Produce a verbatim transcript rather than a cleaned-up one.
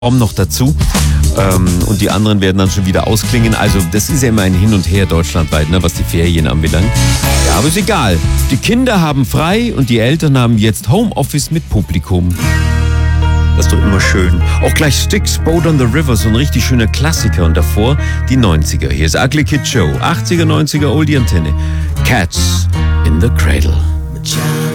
noch dazu. Ähm, und die anderen werden dann schon wieder ausklingen. Also das ist ja immer ein Hin und Her deutschlandweit, ne, was die Ferien anbelangt. Ja, aber ist egal. Die Kinder haben frei und die Eltern haben jetzt Homeoffice mit Publikum. Das ist doch immer schön. Auch gleich Styx, Boat on the River, so ein richtig schöner Klassiker. Und davor die neunziger. Hier ist Ugly Kid Joe. achtziger, neunziger Oldie Antenne. Cats in the Cradle.